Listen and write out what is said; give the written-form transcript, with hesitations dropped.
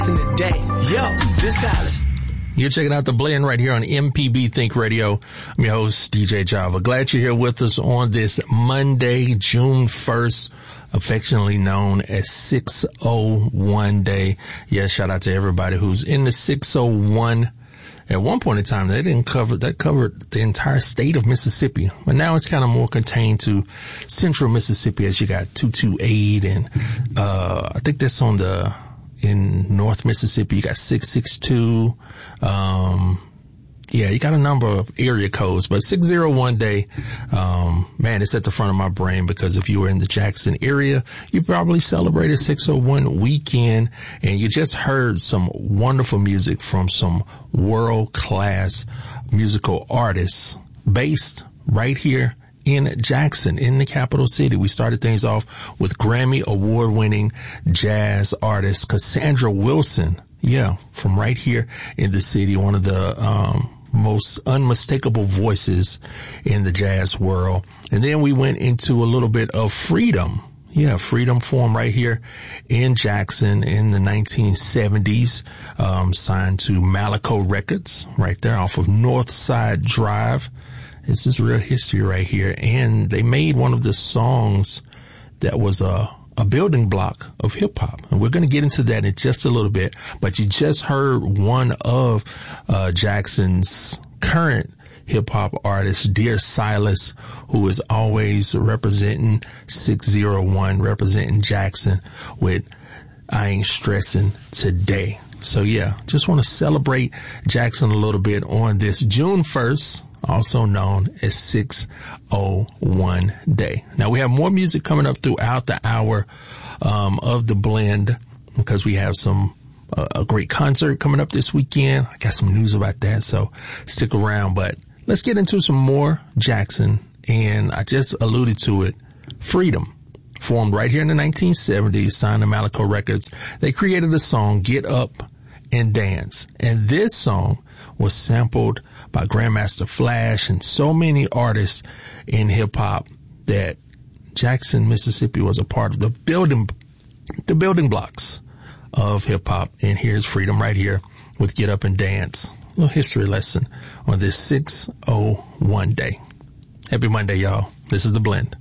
in the day. Yo, this Alice. You're checking out The Blend right here on MPB Think Radio. I'm your host, DJ Java. Glad you're here with us on this Monday, June 1st, affectionately known as 601 Day. Yes, shout out to everybody who's in the 601. At one point in time, that covered the entire state of Mississippi. But now it's kind of more contained to central Mississippi, as you got 228 and, I think that's in North Mississippi, you got 662. You got a number of area codes, but 601 Day, man, it's at the front of my brain because if you were in the Jackson area, you probably celebrated 601 weekend, and you just heard some wonderful music from some world-class musical artists based right here in Jackson, in the capital city. We started things off with Grammy award-winning jazz artist Cassandra Wilson. Yeah, from right here in the city, one of the most unmistakable voices in the jazz world. And then we went into a little bit of Freedom. Yeah, Freedom formed right here in Jackson in the 1970s, signed to Malaco Records right there off of Northside Drive. This is real history right here. And they made one of the songs that was a building block of hip hop. And we're going to get into that in just a little bit. But you just heard one of Jackson's current hip hop artists, Dear Silas, who is always representing 601, representing Jackson with I Ain't Stressing Today. So yeah, just want to celebrate Jackson a little bit on this June 1st. Also known as 601 Day. Now we have more music coming up throughout the hour of The Blend because we have a great concert coming up this weekend. I got some news about that, so stick around. But let's get into some more Jackson, and I just alluded to it. Freedom, formed right here in the 1970s, signed to Malaco Records. They created the song Get Up and Dance, and this song was sampled by Grandmaster Flash and so many artists in hip hop that Jackson, Mississippi was a part of the building blocks of hip hop. And here's Freedom right here with Get Up and Dance. A little history lesson on this 601 Day. Happy Monday, y'all. This is The Blend.